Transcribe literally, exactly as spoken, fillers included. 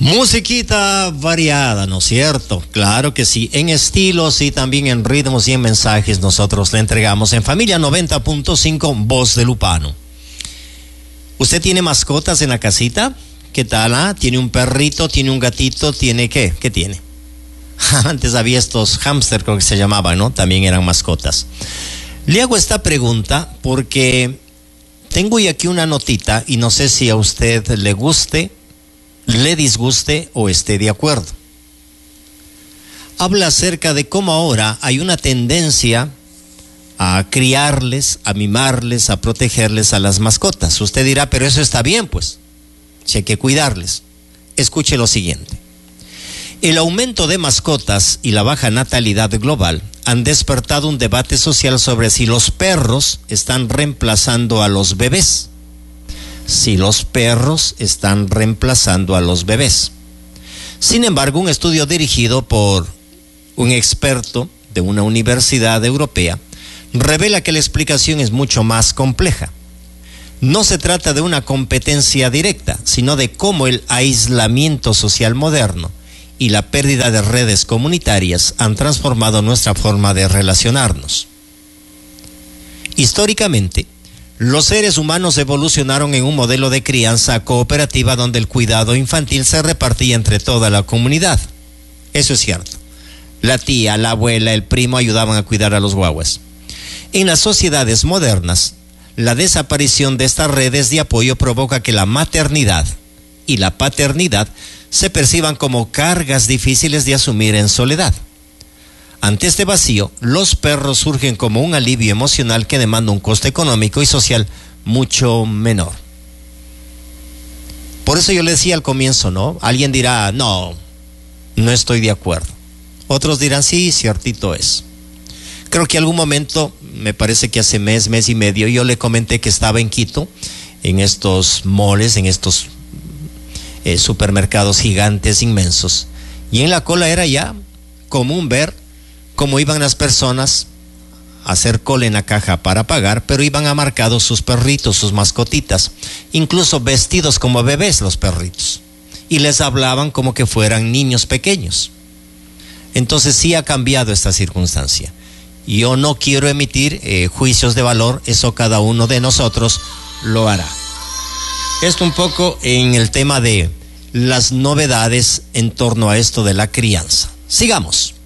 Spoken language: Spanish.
Musiquita variada, ¿no es cierto? Claro que sí, en estilos y también en ritmos y en mensajes nosotros le entregamos en Familia noventa punto cinco, Voz de Lupano. ¿Usted tiene mascotas en la casita? ¿Qué tal? Ah? ¿Tiene un perrito? ¿Tiene un gatito? ¿Tiene qué? ¿Qué tiene? Antes había estos hámster, creo que se llamaban, ¿no? También eran mascotas. Le hago esta pregunta porque tengo y aquí una notita y no sé si a usted le guste, le disguste o esté de acuerdo. Habla acerca de cómo ahora hay una tendencia a criarles, a mimarles, a protegerles a las mascotas. Usted dirá, pero eso está bien, pues, si hay que cuidarles. Escuche lo siguiente. El aumento de mascotas y la baja natalidad global han despertado un debate social sobre si los perros están reemplazando a los bebés. Si los perros están reemplazando a los bebés. Sin embargo, un estudio dirigido por un experto de una universidad europea revela que la explicación es mucho más compleja. No se trata de una competencia directa, sino de cómo el aislamiento social moderno y la pérdida de redes comunitarias han transformado nuestra forma de relacionarnos. Históricamente, los seres humanos evolucionaron en un modelo de crianza cooperativa donde el cuidado infantil se repartía entre toda la comunidad. Eso es cierto. La tía, la abuela, el primo ayudaban a cuidar a los guaguas. En las sociedades modernas, la desaparición de estas redes de apoyo provoca que la maternidad y la paternidad se perciban como cargas difíciles de asumir en soledad. Ante este vacío, los perros surgen como un alivio emocional que demanda un coste económico y social mucho menor. Por eso yo le decía al comienzo, ¿no? Alguien dirá, no, no estoy de acuerdo. Otros dirán, sí, ciertito es. Creo que algún momento, me parece que hace mes, mes y medio, yo le comenté que estaba en Quito, en estos moles, en estos eh, supermercados gigantes, inmensos. Y en la cola era ya común ver cómo iban las personas a hacer cola en la caja para pagar, pero iban amarcados sus perritos, sus mascotitas, incluso vestidos como bebés los perritos, y les hablaban como que fueran niños pequeños. Entonces sí ha cambiado esta circunstancia. Yo no quiero emitir eh, juicios de valor, eso cada uno de nosotros lo hará. Esto un poco en el tema de las novedades en torno a esto de la crianza. Sigamos.